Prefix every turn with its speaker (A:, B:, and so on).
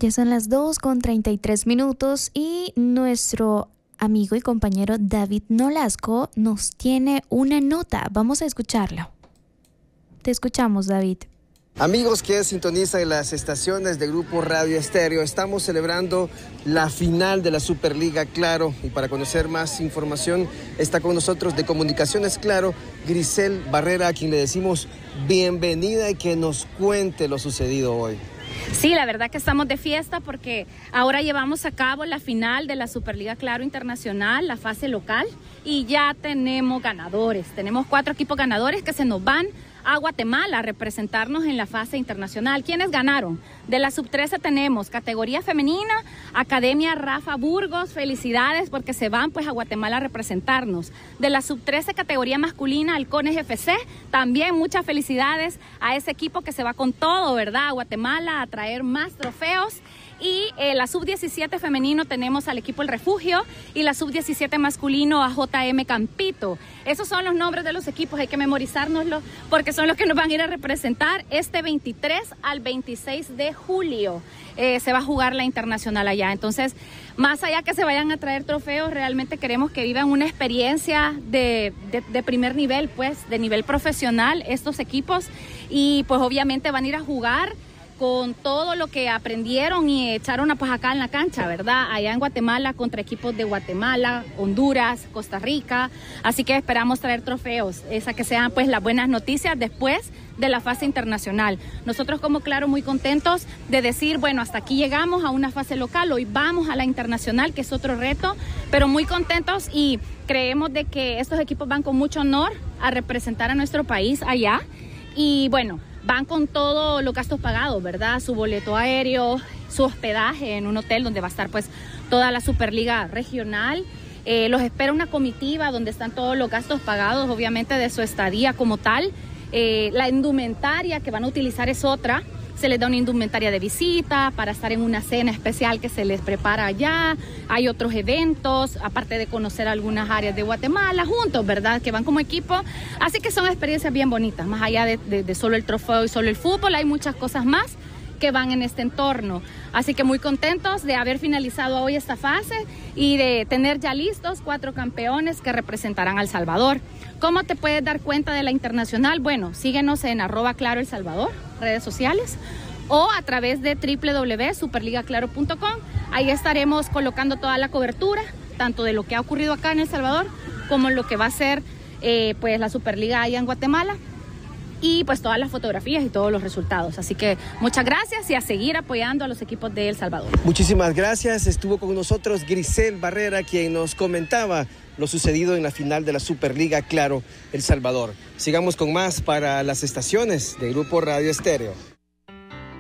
A: Ya son las 2:33 y nuestro amigo y compañero David Nolasco nos tiene una nota. Vamos a escucharlo. Te escuchamos, David.
B: Amigos que sintonizan las estaciones de Grupo Radio Estéreo, estamos celebrando la final de la Superliga Claro, y para conocer más información está con nosotros de Comunicaciones Claro, Grisel Barrera, a quien le decimos bienvenida y que nos cuente lo sucedido hoy.
C: Sí, la verdad que estamos de fiesta porque ahora llevamos a cabo la final de la Superliga Claro Internacional, la fase local, y ya tenemos ganadores. Tenemos 4 equipos ganadores que se nos van a Guatemala a representarnos en la fase internacional. ¿Quiénes ganaron? De la sub-13 tenemos categoría femenina, Academia Rafa Burgos, felicidades porque se van pues a Guatemala a representarnos. De la sub-13 categoría masculina, Halcones FC, también muchas felicidades a ese equipo que se va con todo, ¿verdad? A Guatemala a traer más trofeos. Y la sub-17 femenino tenemos al equipo El Refugio y la sub-17 masculino a JM Campito. Esos son los nombres de los equipos, hay que memorizárnoslos porque son los que nos van a ir a representar este 23 al 26 de julio. Se va a jugar la internacional allá. Entonces, más allá que se vayan a traer trofeos, realmente queremos que vivan una experiencia de primer nivel, pues de nivel profesional estos equipos, y pues obviamente van a ir a jugar con todo lo que aprendieron y echaron pues acá en la cancha, ¿verdad? Allá en Guatemala contra equipos de Guatemala, Honduras, Costa Rica. Así que esperamos traer trofeos, esa que sean pues las buenas noticias después de la fase internacional. Nosotros como Claro muy contentos de decir, bueno, hasta aquí llegamos a una fase local, hoy vamos a la internacional, que es otro reto, pero muy contentos y creemos de que estos equipos van con mucho honor a representar a nuestro país allá. Y bueno, van con todos los gastos pagados, ¿verdad? Su boleto aéreo, su hospedaje en un hotel donde va a estar pues toda la Superliga regional. Los espera una comitiva donde están todos los gastos pagados, obviamente de su estadía como tal. La indumentaria que van a utilizar es otra. Se les da una indumentaria de visita para estar en una cena especial que se les prepara allá. Hay otros eventos, aparte de conocer algunas áreas de Guatemala juntos, ¿verdad? Que van como equipo. Así que son experiencias bien bonitas. Más allá de solo el trofeo y solo el fútbol, hay muchas cosas más que van en este entorno. Así que muy contentos de haber finalizado hoy esta fase y de tener ya listos 4 campeones que representarán a El Salvador. ¿Cómo te puedes dar cuenta de la internacional? Bueno, síguenos en @ClaroElSalvador, redes sociales, o a través de www.superligaclaro.com. Ahí estaremos colocando toda la cobertura, tanto de lo que ha ocurrido acá en El Salvador, como lo que va a ser pues la Superliga allá en Guatemala, y pues todas las fotografías y todos los resultados. Así que muchas gracias y a seguir apoyando a los equipos de El Salvador.
B: Muchísimas gracias. Estuvo con nosotros Grisel Barrera, quien nos comentaba lo sucedido en la final de la Superliga Claro El Salvador. Sigamos con más para las estaciones de Grupo Radio Estéreo.